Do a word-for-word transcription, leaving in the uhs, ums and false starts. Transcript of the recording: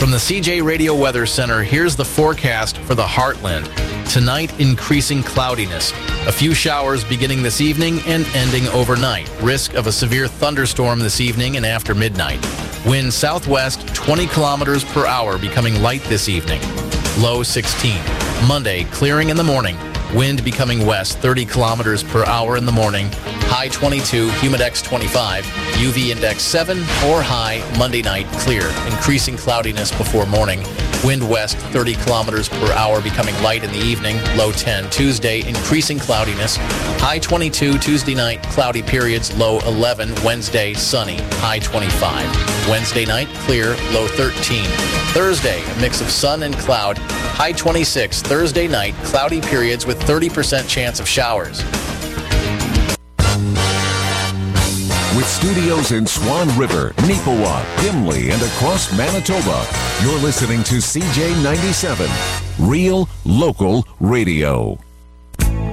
From the C J Radio Weather Center, here's the forecast for the Heartland. Tonight, increasing cloudiness. A few showers beginning this evening and ending overnight. Risk of a severe thunderstorm this evening and after midnight. Wind southwest twenty kilometers per hour, becoming light this evening. Low sixteen. Monday, clearing in the morning. Wind becoming west thirty kilometers per hour in the morning. High twenty-two, humidex twenty-five, U V index seven, or high Monday night clear. Increasing cloudiness before morning. Wind west thirty kilometers per hour, becoming light in the evening. Low ten. Tuesday, increasing cloudiness. High twenty-two, Tuesday night, cloudy periods. Low eleven. Wednesday, sunny. High twenty-five. Wednesday night, clear. Low thirteen. Thursday, a mix of sun and cloud. High twenty-six. Thursday night, cloudy periods with thirty percent chance of showers. With studios in Swan River, Neepawa, Gimli, and across Manitoba, you're listening to C J ninety-seven, Real Local Radio.